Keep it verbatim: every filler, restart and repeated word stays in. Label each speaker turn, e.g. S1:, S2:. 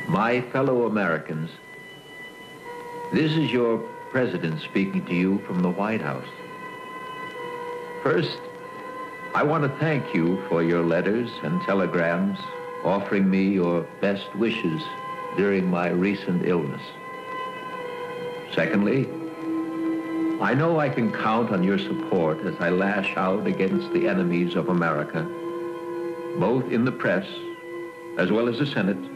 S1: My fellow Americans, this is your president speaking to you from the White House. First, I want to thank you for your letters and telegrams offering me your best wishes during my recent illness. Secondly, I know I can count on your support as I lash out against the enemies of America, both in the press as well as the Senate